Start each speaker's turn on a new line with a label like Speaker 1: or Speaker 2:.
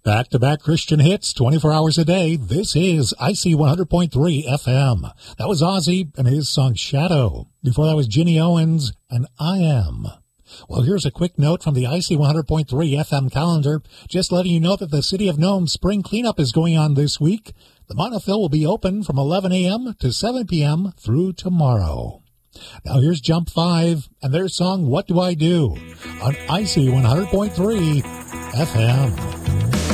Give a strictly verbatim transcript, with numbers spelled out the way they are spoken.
Speaker 1: Back-to-back Christian hits, twenty-four hours a day. This is I C one hundred point three F M. That was Ozzy and his song Shadow. Before that was Ginny Owens and I Am. Well, here's a quick note from the I C one hundred point three F M calendar. Just letting you know that the City of Nome spring cleanup is going on this week. The Monofill will be open from eleven a.m. to seven p.m. through tomorrow. Now here's Jump five and their song What Do I Do on I C one hundred point three F M.